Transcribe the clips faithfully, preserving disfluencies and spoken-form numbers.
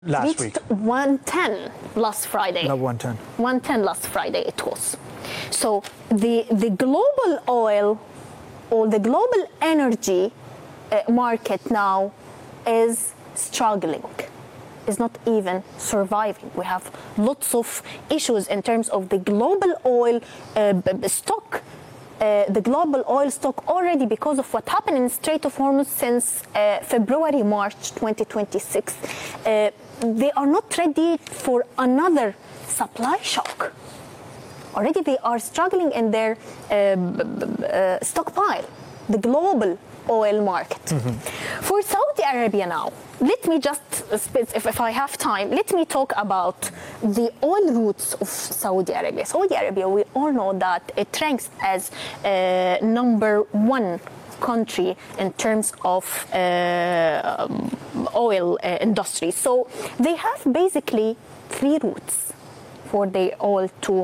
last week. one ten last Friday. No, one ten. one ten last Friday it was. So the the global oil or the global energy uh, market now is struggling. Is not even surviving. We have lots of issues in terms of the global oil uh, b- b- stock. Uh, the global oil stock already, because of what happened in Strait of Hormuz since uh, February, March twenty twenty-six, uh, they are not ready for another supply shock. Already they are struggling in their uh, b- b- uh, stockpile, the global oil market. Mm-hmm. For Saudi Arabia now, let me just, if, if I have time, let me talk about the oil routes of Saudi Arabia. Saudi Arabia, we all know that it ranks as uh, number one country in terms of uh, oil uh, industry. So they have basically three routes for the oil to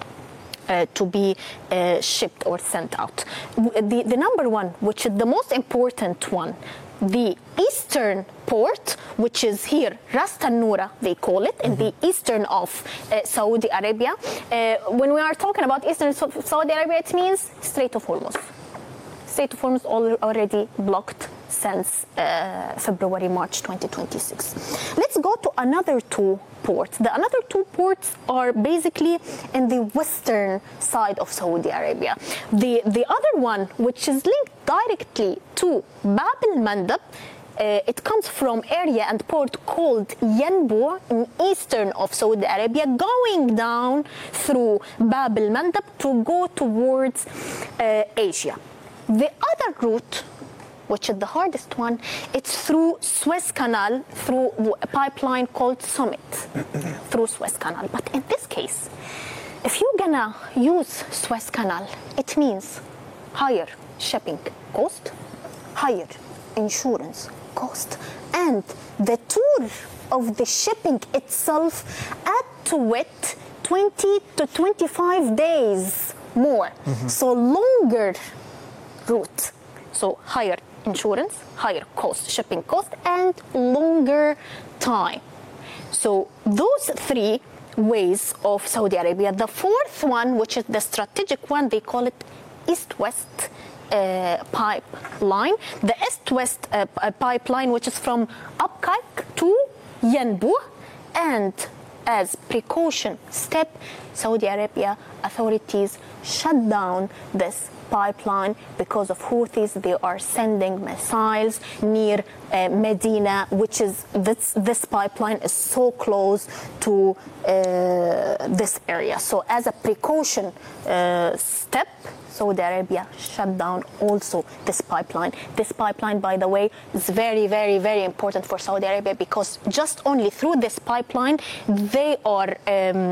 Uh, to be uh, shipped or sent out. The, the number one, which is the most important one, the eastern port, which is here, Ras Tanura, they call it, in mm-hmm. the eastern of uh, Saudi Arabia. Uh, when we are talking about eastern Saudi Arabia, it means Strait of Hormuz. Strait of Hormuz already blocked since uh, February, March twenty twenty-six. Let's go to another two ports. The another two ports are basically in the western side of Saudi Arabia. The, the other one, which is linked directly to Bab al-Mandab, uh, it comes from area and port called Yanbu in eastern of Saudi Arabia, going down through Bab al-Mandab to go towards uh, Asia. The other route, which is the hardest one, it's through Suez Canal, through a pipeline called Summit, through Suez Canal. But in this case, if you're gonna use Suez Canal, it means higher shipping cost, higher insurance cost, and the tour of the shipping itself add to it twenty to twenty-five days more. Mm-hmm. So longer route. So higher insurance, higher cost, shipping cost, and longer time. So those three ways of Saudi Arabia. The fourth one, which is the strategic one, they call it East-West uh, pipeline. The East-West uh, pipeline, which is from Abqaiq to Yanbu, and as precaution step, Saudi Arabia authorities shut down this pipeline because of Houthis. They are sending missiles near uh, Medina, which is this this pipeline is so close to uh, this area. So as a precaution uh, step, Saudi Arabia shut down also this pipeline. This pipeline, by the way, is very, very, very important for Saudi Arabia because just only through this pipeline, they are um,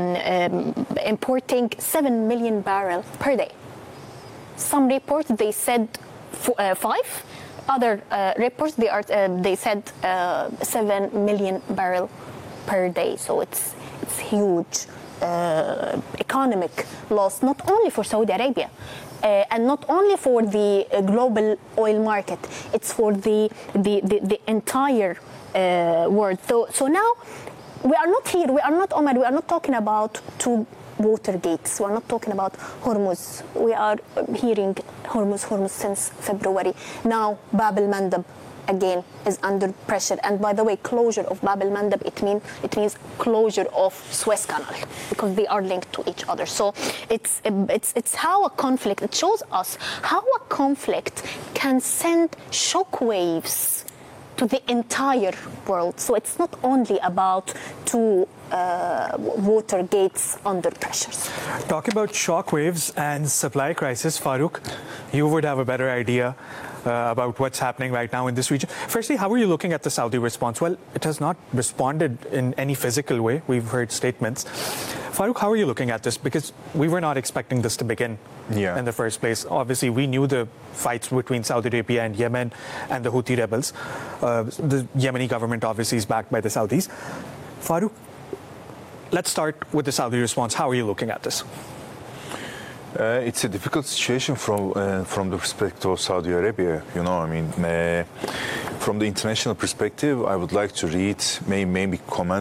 um, importing seven million barrels per day. Some reports they said f- uh, five. Other uh, reports they are uh, they said uh, seven million barrel per day. So it's it's huge uh, economic loss, not only for Saudi Arabia uh, and not only for the uh, global oil market. It's for the the the, the entire uh, world. So so now we are not here. We are not Omar. We are not talking about two water gates. We're not talking about Hormuz. We are hearing Hormuz, Hormuz since February. Now Bab al-Mandab again is under pressure. And by the way, closure of Bab al-Mandab, it, mean, it means closure of Suez Canal because they are linked to each other. So it's, it's, it's how a conflict, it shows us how a conflict can send shockwaves to the entire world. So it's not only about two Uh, water gates under pressures. Talk about shockwaves and supply crisis, Farooq. You would have a better idea uh, about what's happening right now in this region. Firstly, how are you looking at the Saudi response? Well, it has not responded in any physical way. We've heard statements. Farooq, how are you looking at this? Because we were not expecting this to begin yeah. in the first place. Obviously, we knew the fights between Saudi Arabia and Yemen and the Houthi rebels. Uh, the Yemeni government obviously is backed by the Saudis. Farooq, let's start with the Saudi response. How are you looking at this? Uh, it's a difficult situation from uh, from the perspective of Saudi Arabia. You know, I mean, uh, from the international perspective, I would like to read, may, maybe comment